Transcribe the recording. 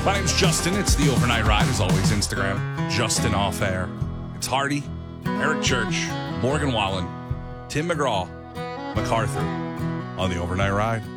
My name's Justin. It's the Overnight Ride. As always, Instagram, Justin Off Air. It's Hardy, Eric Church, Morgan Wallen, Tim McGraw, MacArthur on the Overnight Ride.